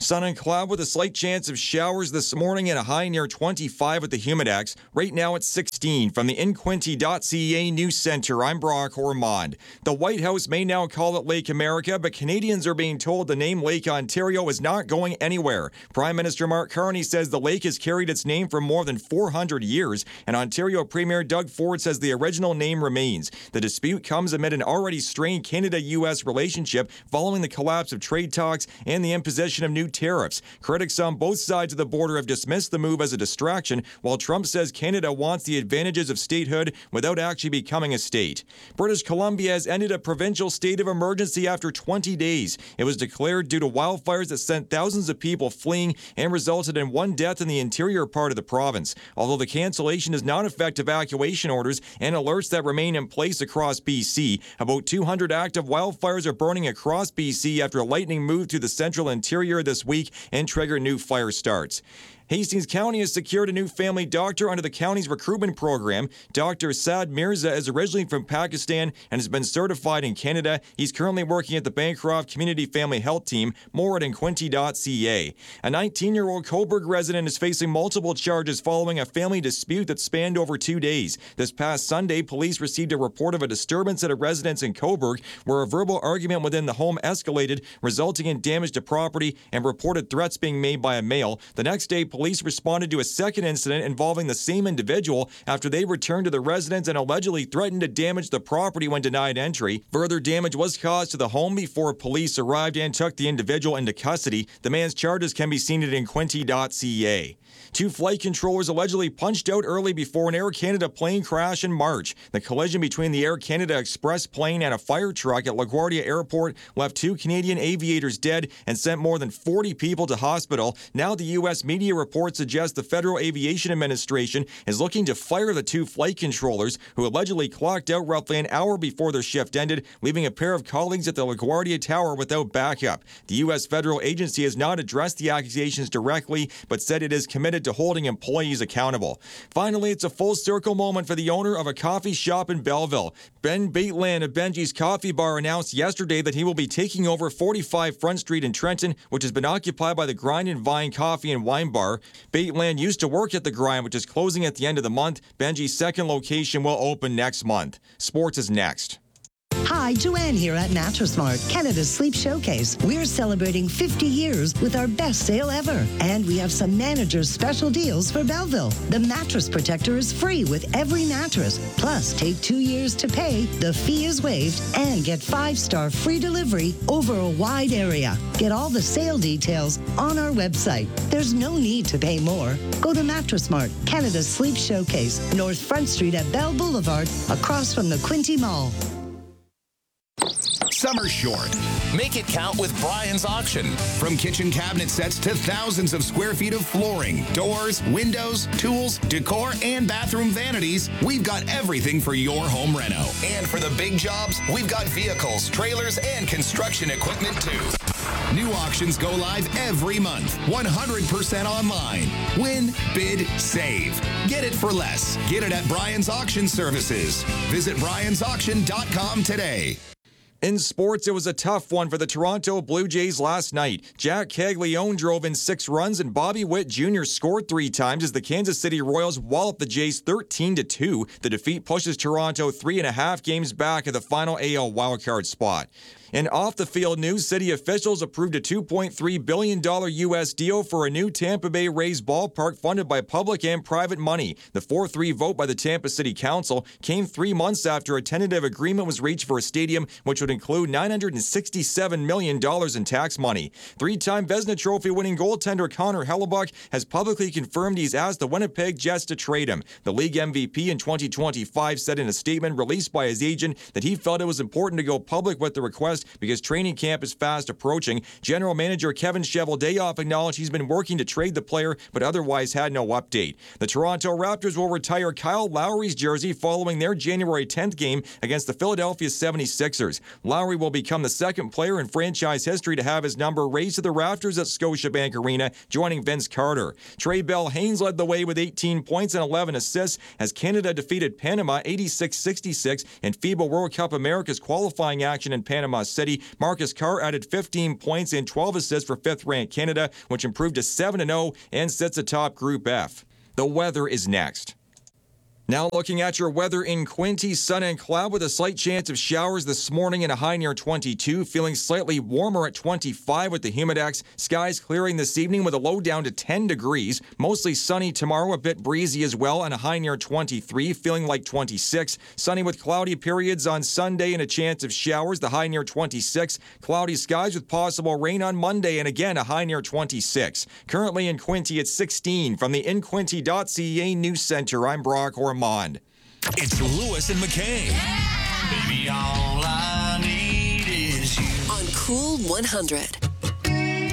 Sun and cloud with a slight chance of showers this morning and a high near 25 with the Humidex. Right now it's 16. From the InQuinty.ca News Center, I'm Brock Ormond. The White House may now call it Lake America, but Canadians are being told the name Lake Ontario is not going anywhere. Prime Minister Mark Carney says the lake has carried its name for more than 400 years, and Ontario Premier Doug Ford says the original name remains. The dispute comes amid an already strained Canada-U.S. relationship following the collapse of trade talks and the imposition of new tariffs. Critics on both sides of the border have dismissed the move as a distraction, while Trump says Canada wants the advantages of statehood without actually becoming a state. British Columbia has ended a provincial state of emergency after 20 days. It was declared due to wildfires that sent thousands of people fleeing and resulted in one death in the interior part of the province. Although the cancellation does not affect evacuation orders and alerts that remain in place across BC, about 200 active wildfires are burning across BC after lightning moved through the central interior this week and triggered new fire starts. Hastings County has secured a new family doctor under the county's recruitment program. Dr. Saad Mirza is originally from Pakistan and has been certified in Canada. He's currently working at the Bancroft Community Family Health Team. More at InQuinty.ca. A 19-year-old Cobourg resident is facing multiple charges following a family dispute that spanned over 2 days. This past Sunday, police received a report of a disturbance at a residence in Cobourg where a verbal argument within the home escalated, resulting in damage to property and reported threats being made by a male. The next day, police responded to a second incident involving the same individual after they returned to the residence and allegedly threatened to damage the property when denied entry. Further damage was caused to the home before police arrived and took the individual into custody. The man's charges can be seen at InQuinty.ca. 2 flight controllers allegedly punched out early before an Air Canada plane crash in March. The collision between the Air Canada Express plane and a fire truck at LaGuardia Airport left 2 Canadian aviators dead and sent more than 40 people to hospital. Now the U.S. media reports suggest the Federal Aviation Administration is looking to fire the 2 flight controllers who allegedly clocked out roughly an hour before their shift ended, leaving a pair of colleagues at the LaGuardia Tower without backup. The U.S. federal agency has not addressed the accusations directly, but said it is committed to holding employees accountable. Finally, it's a full circle moment for the owner of a coffee shop in Belleville. Ben Baitland of Benji's Coffee Bar announced yesterday that he will be taking over 45 Front Street in Trenton, which has been occupied by the Grind and Vine Coffee and Wine Bar. Baitland used to work at the Grind, which is closing at the end of the month. Benji's second location will open next month. Sports is next. Hi, Joanne here at Mattress Mart, Canada's Sleep Showcase. We're celebrating 50 years with our best sale ever. And we have some manager's special deals for Belleville. The Mattress Protector is free with every mattress. Plus, take 2 years to pay, the fee is waived, and get 5-star free delivery over a wide area. Get all the sale details on our website. There's no need to pay more. Go to Mattress Mart, Canada's Sleep Showcase, North Front Street at Bell Boulevard, across from the Quinte Mall. Summer short. Make it count with Brian's Auction. From kitchen cabinet sets to thousands of square feet of flooring, doors, windows, tools, decor, and bathroom vanities, we've got everything for your home reno. And for the big jobs, we've got vehicles, trailers, and construction equipment too. New auctions go live every month, 100% online. Win, bid, save. Get it for less. Get it at Brian's Auction Services. Visit briansauction.com today. In sports, it was a tough one for the Toronto Blue Jays last night. Jack Caglione drove in 6 runs and Bobby Witt Jr. scored 3 times as the Kansas City Royals walloped the Jays 13-2. The defeat pushes Toronto 3.5 games back at the final AL wildcard spot. In off-the-field news, city officials approved a $2.3 billion U.S. deal for a new Tampa Bay Rays ballpark funded by public and private money. The 4-3 vote by the Tampa City Council came 3 months after a tentative agreement was reached for a stadium, which would include $967 million in tax money. 3-time Vezina Trophy winning goaltender Connor Hellebuyck has publicly confirmed he's asked the Winnipeg Jets to trade him. The league MVP in 2025 said in a statement released by his agent that he felt it was important to go public with the request because training camp is fast approaching. General Manager Kevin Cheveldayoff acknowledged he's been working to trade the player, but otherwise had no update. The Toronto Raptors will retire Kyle Lowry's jersey following their January 10th game against the Philadelphia 76ers. Lowry will become the second player in franchise history to have his number raised to the rafters at Scotiabank Arena, joining Vince Carter. Trey Bell-Haynes led the way with 18 points and 11 assists as Canada defeated Panama 86-66 in FIBA World Cup America's qualifying action in Panama City. Marcus Carr added 15 points and 12 assists for 5th-ranked Canada, which improved to 7-0 and sits atop Group F. The weather is next. Now looking at your weather in Quinte, sun and cloud with a slight chance of showers this morning and a high near 22, feeling slightly warmer at 25 with the Humidex. Skies clearing this evening with a low down to 10 degrees. Mostly sunny tomorrow, a bit breezy as well, and a high near 23, feeling like 26. Sunny with cloudy periods on Sunday and a chance of showers, the high near 26. Cloudy skies with possible rain on Monday and again a high near 26. Currently in Quinte, it's 16. From the inquinte.ca News Center, I'm Brock Ormond. It's Lewis and McKay. Yeah! Baby, all I need is you. On Cool 100.